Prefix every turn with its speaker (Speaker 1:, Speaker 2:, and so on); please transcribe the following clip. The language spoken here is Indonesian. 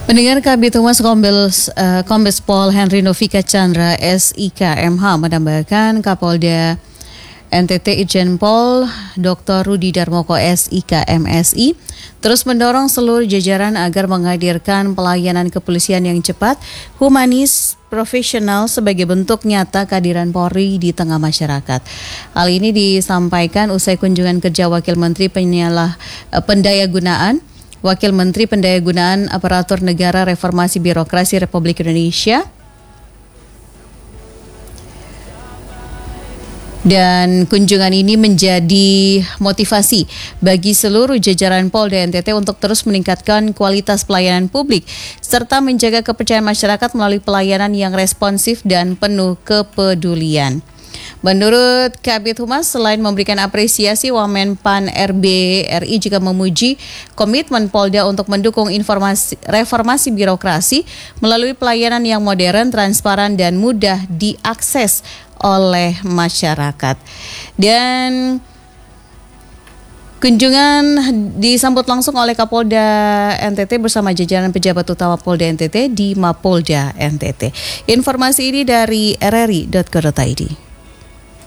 Speaker 1: Pendengar Kabid Humas Kombes Pol Henry Novika Chandra SIKMH menambahkan Kapolda NTT Irjen Pol Dr. Rudi Darmoko SIKMSI terus mendorong seluruh jajaran agar menghadirkan pelayanan kepolisian yang cepat, humanis, profesional sebagai bentuk nyata kehadiran Polri di tengah masyarakat. Hal ini disampaikan usai kunjungan kerja Wakil Menteri Wakil Menteri Pendayagunaan Aparatur Negara Reformasi Birokrasi Republik Indonesia dan kunjungan ini menjadi motivasi bagi seluruh jajaran Polda NTT untuk terus meningkatkan kualitas pelayanan publik serta menjaga kepercayaan masyarakat melalui pelayanan yang responsif dan penuh kepedulian. Menurut Kabid Humas, selain memberikan apresiasi, Wamenpan RB RI juga memuji komitmen Polda untuk mendukung reformasi birokrasi melalui pelayanan yang modern, transparan, dan mudah diakses oleh masyarakat. Dan kunjungan disambut langsung oleh Kapolda NTT bersama jajaran pejabat utama Polda NTT di Mapolda NTT. Informasi ini dari rri.co.id.